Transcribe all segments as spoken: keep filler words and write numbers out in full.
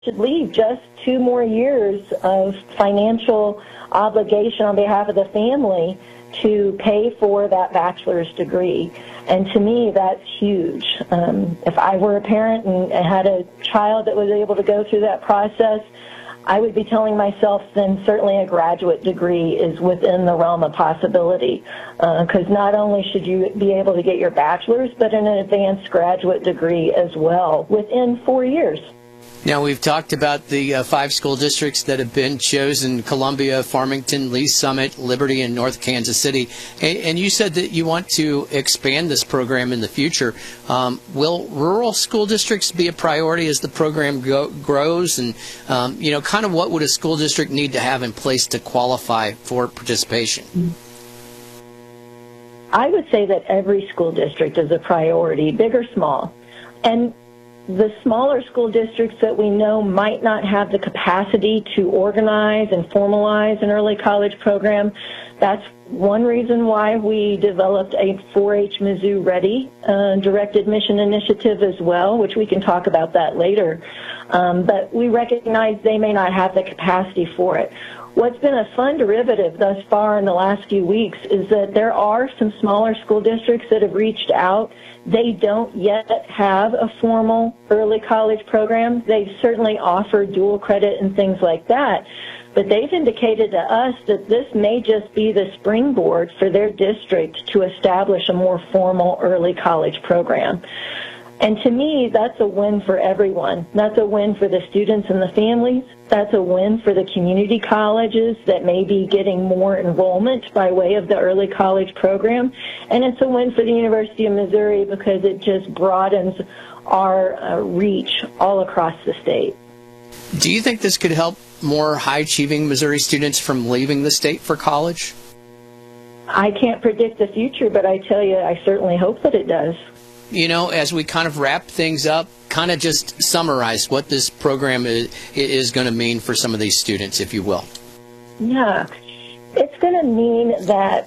should leave just two more years of financial obligation on behalf of the family to pay for that bachelor's degree. And to me, that's huge. Um, if I were a parent and had a child that was able to go through that process, I would be telling myself then certainly a graduate degree is within the realm of possibility, because uh, not only should you be able to get your bachelor's, but an advanced graduate degree as well within four years. Now, we've talked about the uh, five school districts that have been chosen: Columbia, Farmington, Lee Summit, Liberty, and North Kansas City. And, and you said that you want to expand this program in the future. Um, will rural school districts be a priority as the program go, grows? And, um, you know, kind of what would a school district need to have in place to qualify for participation? I would say that every school district is a priority, big or small. And the smaller school districts that we know might not have the capacity to organize and formalize an early college program, that's one reason why we developed a four H Mizzou Ready uh, direct admission initiative as well, which we can talk about that later. Um, but we recognize they may not have the capacity for it. What's been a fun derivative thus far in the last few weeks is that there are some smaller school districts that have reached out. They don't yet have a formal early college program. They've certainly offered dual credit and things like that. But they've indicated to us that this may just be the springboard for their district to establish a more formal early college program. And to me, that's a win for everyone. That's a win for the students and the families. That's a win for the community colleges that may be getting more enrollment by way of the early college program. And it's a win for the University of Missouri because it just broadens our uh, reach all across the state. Do you think this could help more high-achieving Missouri students from leaving the state for college? I can't predict the future, but I tell you, I certainly hope that it does. You know, as we kind of wrap things up, kind of just summarize what this program is, is going to mean for some of these students, if you will. Yeah, it's going to mean that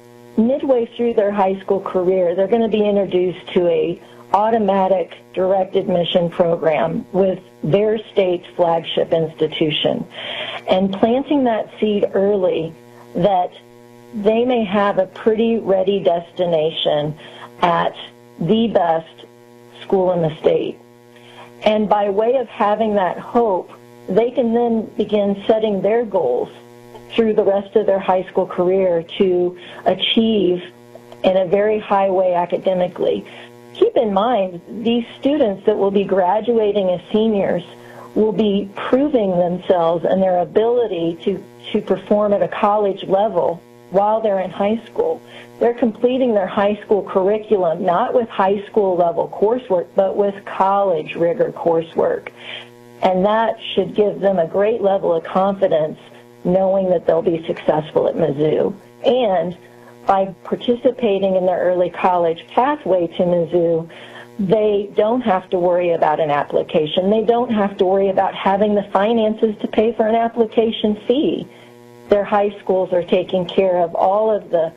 midway through their high school career, they're going to be introduced to a automatic direct admission program with their state's flagship institution, and planting that seed early that they may have a pretty ready destination at the best school in the state. And by way of having that hope, they can then begin setting their goals through the rest of their high school career to achieve in a very high way academically. Keep in mind, these students that will be graduating as seniors will be proving themselves and their ability to, to perform at a college level while they're in high school. They're completing their high school curriculum, not with high school level coursework, but with college rigor coursework. And that should give them a great level of confidence knowing that they'll be successful at Mizzou. And by participating in their early college pathway to Mizzou, they don't have to worry about an application. They don't have to worry about having the finances to pay for an application fee. Their high schools are taking care of all of the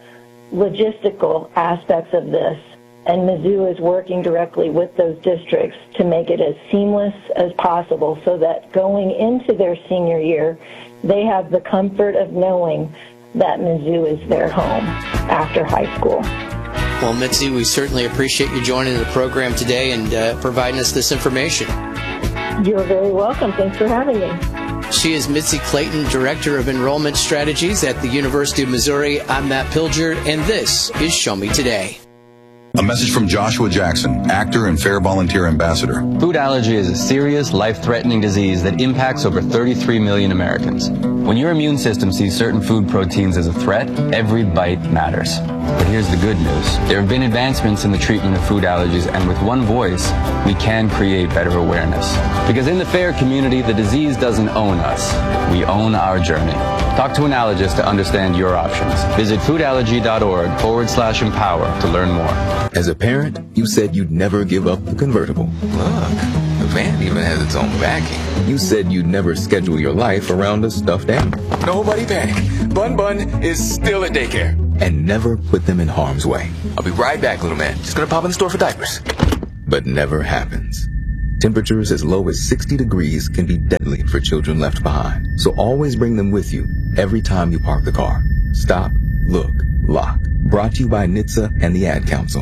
logistical aspects of this, and Mizzou is working directly with those districts to make it as seamless as possible so that going into their senior year, they have the comfort of knowing that Mizzou is their home after high school. Well, Mitzi, we certainly appreciate you joining the program today and uh, providing us this information. You're very welcome. Thanks for having me. She is Mitzi Clayton, Director of Enrollment Strategies at the University of Missouri. I'm Matt Pilger, and this is Show Me Today. A message from Joshua Jackson, actor and Fair Volunteer Ambassador. Food allergy is a serious, life-threatening disease that impacts over thirty-three million Americans. When your immune system sees certain food proteins as a threat, every bite matters. But here's the good news. There have been advancements in the treatment of food allergies, and with one voice, we can create better awareness. Because in the FAIR community, the disease doesn't own us. We own our journey. Talk to an allergist to understand your options. Visit foodallergy.org forward slash empower to learn more. As a parent, you said you'd never give up the convertible. Look, the van even has its own backing. You said you'd never schedule your life around a stuffed animal. Nobody panic. Bun Bun is still at daycare. And never put them in harm's way. I'll be right back, little man. Just gonna pop in the store for diapers. But never happens. Temperatures as low as sixty degrees can be deadly for children left behind. So always bring them with you every time you park the car. Stop, look, lock. Brought to you by N H T S A and the Ad Council.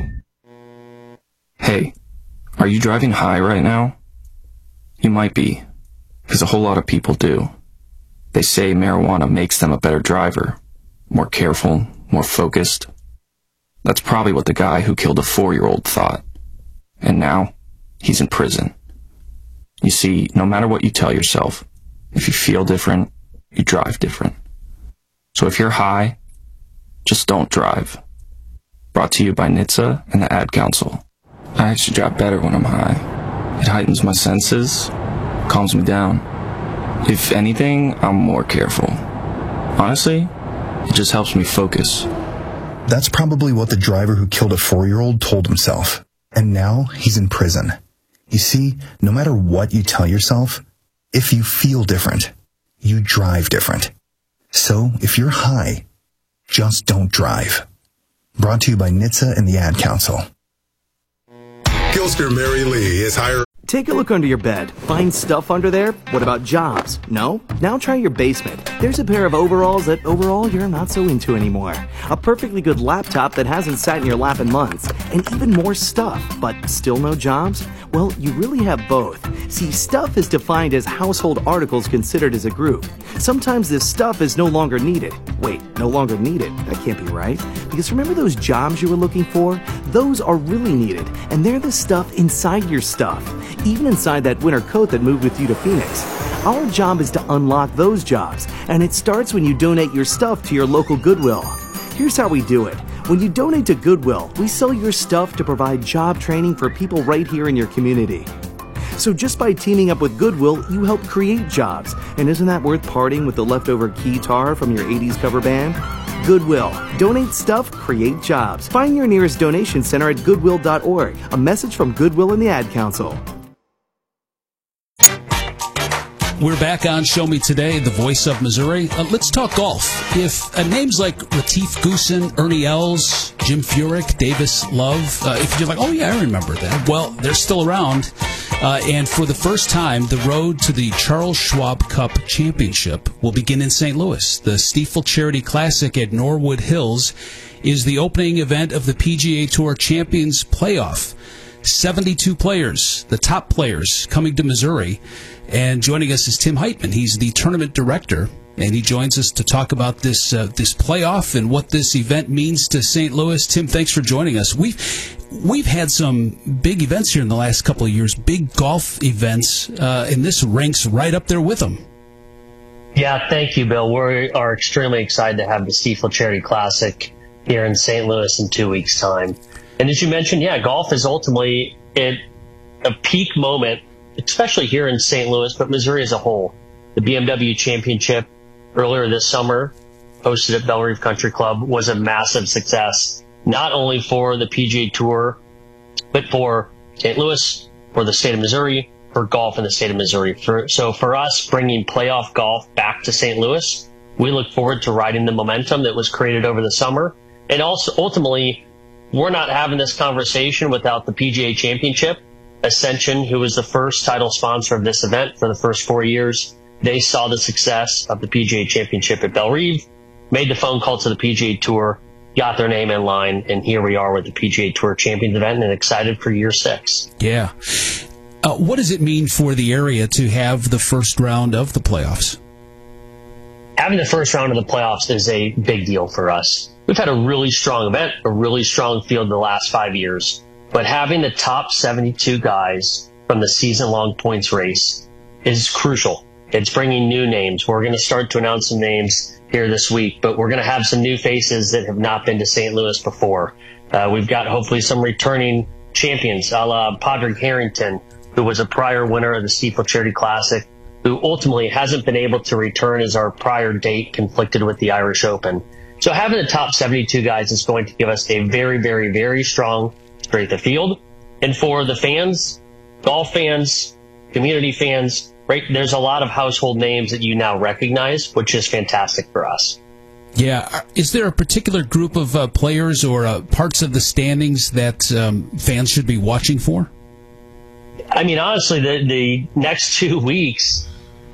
Hey, are you driving high right now? You might be, because a whole lot of people do. They say marijuana makes them a better driver, more careful, more focused. That's probably what the guy who killed a four-year-old thought. And now, he's in prison. You see, no matter what you tell yourself, if you feel different, you drive different. So if you're high, just don't drive. Brought to you by N H T S A and the Ad Council. I actually drive better when I'm high. It heightens my senses, calms me down. If anything, I'm more careful. Honestly, it just helps me focus. That's probably what the driver who killed a four-year-old told himself. And now he's in prison. You see, no matter what you tell yourself, if you feel different, you drive different. So if you're high, just don't drive. Brought to you by N H T S A and the Ad Council. Gilster Mary Lee is hiring. Take a look under your bed. Find stuff under there? What about jobs? No? Now try your basement. There's a pair of overalls that overall you're not so into anymore. A perfectly good laptop that hasn't sat in your lap in months. And even more stuff, but still no jobs? Well, you really have both. See, stuff is defined as household articles considered as a group. Sometimes this stuff is no longer needed. Wait, no longer needed? That can't be right. Because remember those jobs you were looking for? Those are really needed, and they're the stuff inside your stuff. Even inside that winter coat that moved with you to Phoenix. Our job is to unlock those jobs, and it starts when you donate your stuff to your local Goodwill. Here's how we do it. When you donate to Goodwill, we sell your stuff to provide job training for people right here in your community. So just by teaming up with Goodwill, you help create jobs. And isn't that worth parting with the leftover keytar from your eighties cover band? Goodwill. Donate stuff, create jobs. Find your nearest donation center at goodwill dot org. A message from Goodwill and the Ad Council. We're back on Show Me Today, the voice of Missouri. Uh, let's talk golf. If uh, names like Retief Goosen, Ernie Els, Jim Furyk, Davis Love, uh, if you're like, oh yeah, I remember them, well, they're still around. Uh, and for the first time, the road to the Charles Schwab Cup Championship will begin in Saint Louis. The Stiefel Charity Classic at Norwood Hills is the opening event of the P G A Tour Champions Playoff. seventy-two players, the top players, coming to Missouri. And joining us is Tim Heitman. He's the tournament director, and he joins us to talk about this uh, this playoff and what this event means to Saint Louis. Tim, thanks for joining us. We've we've had some big events here in the last couple of years, big golf events, uh, and this ranks right up there with them. Yeah, thank you, Bill. We are extremely excited to have the Stiefel Charity Classic here in Saint Louis in two weeks' time. And as you mentioned, yeah, golf is ultimately at a peak moment, especially here in Saint Louis, but Missouri as a whole. The B M W Championship earlier this summer, hosted at Belle Reve Country Club, was a massive success, not only for the P G A Tour, but for Saint Louis, for the state of Missouri, for golf in the state of Missouri. For, so for us, bringing playoff golf back to Saint Louis, we look forward to riding the momentum that was created over the summer. And also, ultimately, we're not having this conversation without the P G A Championship. Ascension, who was the first title sponsor of this event for the first four years, they saw the success of the P G A Championship at Belle Reve, made the phone call to the P G A Tour, got their name in line, and here we are with the P G A Tour Champions event, and excited for year six. Yeah. Uh, what does it mean for the area to have the first round of the playoffs? Having the first round of the playoffs is a big deal for us. We've had a really strong event, a really strong field the last five years. But having the top seventy-two guys from the season-long points race is crucial. It's bringing new names. We're going to start to announce some names here this week, but we're going to have some new faces that have not been to Saint Louis before. Uh, we've got hopefully some returning champions, a la Padraig Harrington, who was a prior winner of the Stiefel Charity Classic, who ultimately hasn't been able to return as our prior date conflicted with the Irish Open. So having the top seventy-two guys is going to give us a very, very, very strong strength of field. And for the fans, golf fans, community fans, right, there's a lot of household names that you now recognize, which is fantastic for us. Yeah. Is there a particular group of uh, players or uh, parts of the standings that um, fans should be watching for? I mean, honestly, the, the next two weeks